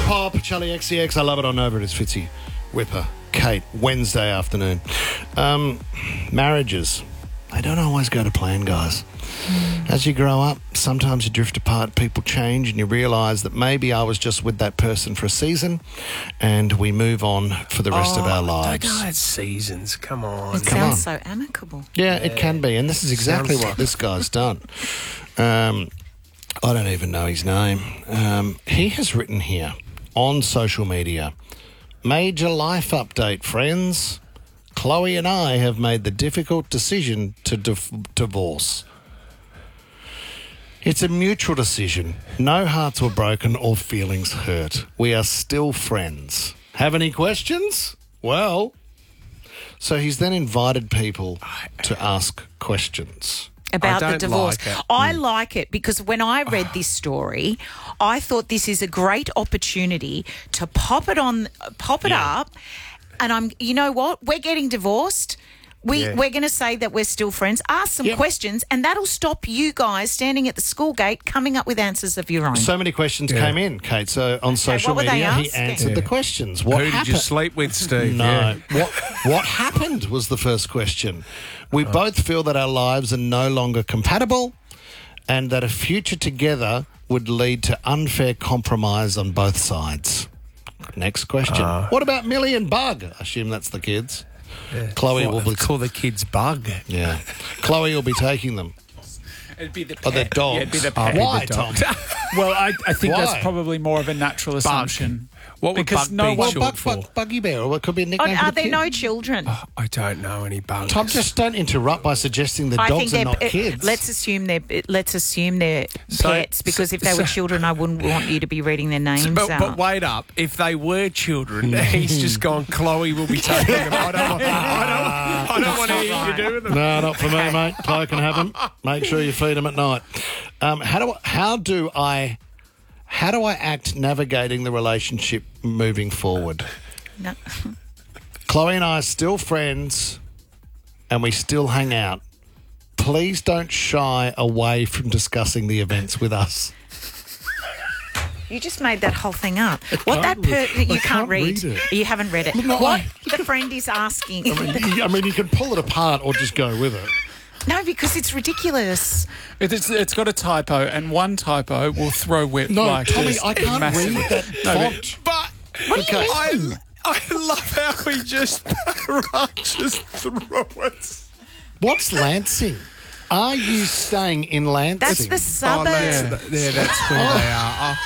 Pop, Charlie XCX. I love it on Over. It is Fitzy, Whipper, Kate, Wednesday afternoon. Marriages, they don't always go to plan, guys. As you grow up, sometimes you drift apart, people change, and you realise that maybe I was just with that person for a season and we move on for the rest of our lives. Don't know it's seasons. Come on. It sounds so amicable. Yeah, it can be, and this is exactly what this guy's done. I don't even know his name. He has written here on social media, major life update, friends. Chloe and I have made the difficult decision to divorce. It's a mutual decision. No hearts were broken or feelings hurt. We are still friends. Have any questions? Well, so he's then invited people to ask questions. About I the don't divorce. like it. I like it because when I read this story, I thought this is a great opportunity to pop it up. And you know what? We're getting divorced. We're going to say that we're still friends. Ask some questions, and that'll stop you guys standing at the school gate coming up with answers of your own. So many questions came in, Kate. So on social what were they media, he asking? answered the questions. What Who happened? did you sleep with, Steve? No. Yeah. What happened was the first question. We both feel that our lives are no longer compatible and that a future together would lead to unfair compromise on both sides. Next question. What about Millie and Bug? I assume that's the kids. Yeah. Chloe will be... Call the kids Bug. Yeah. Chloe will be taking them. It'd be the Oh, they're pet. dogs. Yeah, it'd be the pet. Why, Tom? Well, I think Why? that's probably more of a natural assumption. What would because Bug no be one. short for? Buggy Bear, or it could be a nickname for Are the there kid. no children? I don't know any bugs. Tom, just don't interrupt by suggesting that I dogs think are not kids. Let's assume they're So- pets, because if they were children, I wouldn't want you to be reading their names But out. wait up. If they were children, he's just gone, Chloe will be taking them. I don't want anything to do with them. No, not for me, mate. Chloe can have them. Make sure you feed them at night. How do I act navigating the relationship moving forward? No. Chloe and I are still friends and we still hang out. Please don't shy away from discussing the events with us. You just made that whole thing up. I You can't can't read. read it. You haven't read it. No, What the friend is asking. I mean, you can pull it apart or just go with it. No, because it's ridiculous. It's got a typo, and one typo will throw whip No, like Tommy, this. I can't massively. read that font. But I love how he just rushes through it. What's Lansing? Are you staying in Lansing? That's the suburb. That's where they are.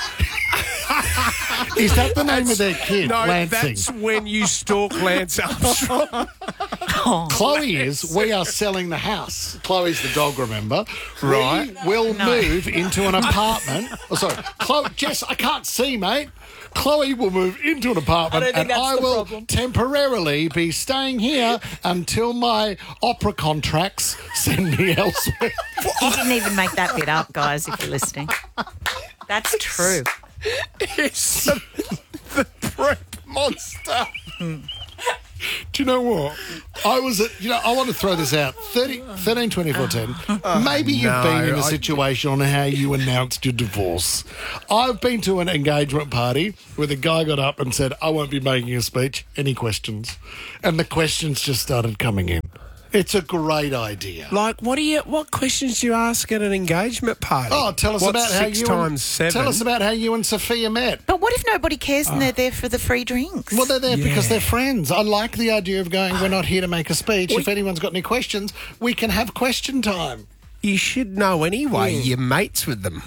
Is that the name of their kid? No, Lansing. that's when you stalk Lance Armstrong. Chloe is, we are selling the house. Chloe's the dog, remember? Right. We will move into an apartment. Oh, sorry. Jess, I can't see, mate. Chloe will move into an apartment and I will temporarily be staying here until my opera contracts send me elsewhere. He didn't even make that bit up, guys, if you're listening. That's true. It's the prep monster. Do you know what? I want to throw this out. 13, 24, 10. Maybe you've been in a situation on how you announced your divorce. I've been to an engagement party where the guy got up and said, I won't be making a speech. Any questions? And the questions just started coming in. It's a great idea. Like, what questions do you ask at an engagement party? Oh, tell us about how you times 7? Tell us about how you and Sophia met. But what if nobody cares and they're there for the free drinks? Well, they're there because they're friends. I like the idea of going, we're not here to make a speech. If anyone's got any questions, we can have question time. You should know anyway. You're mates with them.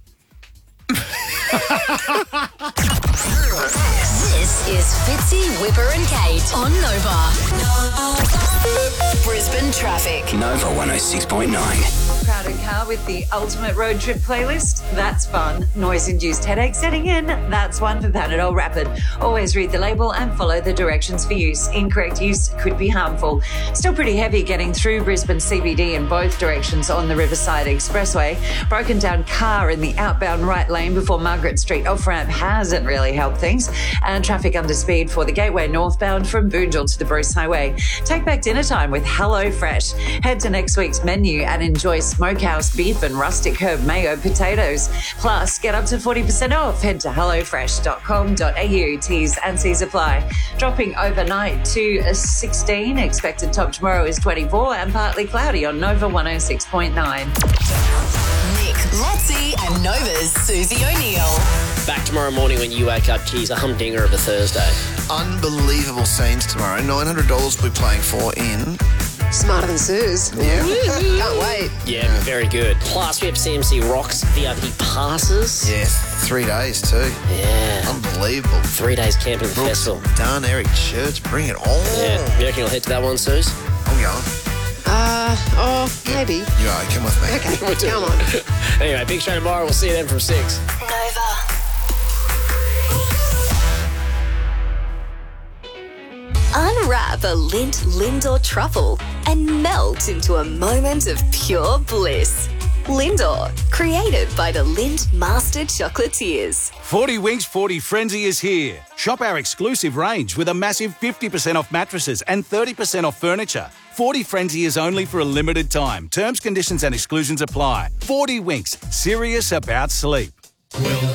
This is Fitzy, Whipper and Kate on Nova. Brisbane traffic. Nova 106.9. Crowded car with the ultimate road trip playlist. That's fun. Noise-induced headache setting in. That's one for Panadol Rapid. Always read the label and follow the directions for use. Incorrect use could be harmful. Still pretty heavy getting through Brisbane CBD in both directions on the Riverside Expressway. Broken down car in the outbound right lane before Margaret Street off-ramp hasn't really helped things. And traffic under speed for the Gateway northbound from Boonville to the Bruce Highway. Take back dinner time with HelloFresh. Head to next week's menu and enjoy smokehouse roast beef and rustic herb mayo potatoes. Plus, get up to 40% off. Head to hellofresh.com.au. T's and C's apply. Dropping overnight to 16. Expected top tomorrow is 24 and partly cloudy on Nova 106.9. Nick, Lotzie and Nova's Susie O'Neill. Back tomorrow morning when you wake up, geez, a humdinger of a Thursday. Unbelievable scenes tomorrow. $900 we're playing for in... Smarter Than Suze. Yeah. Can't wait. Yeah, very good. Plus, we have CMC Rocks VIP passes. Yeah, 3 days too. Yeah. Unbelievable. 3 days camping festival. Done, Eric Church, bring it on. Yeah. You reckon you'll head to that one, Suze? I'm going. Maybe. You are, come with me. Okay, come on. Anyway, big show tomorrow. We'll see you then from 6. Nova. Unwrap a Lindt Lindor truffle and melt into a moment of pure bliss. Lindor, created by the Lindt Master Chocolatiers. 40 Winks 40 Frenzy is here. Shop our exclusive range with a massive 50% off mattresses and 30% off furniture. 40 Frenzy is only for a limited time. Terms, conditions and exclusions apply. 40 Winks, serious about sleep.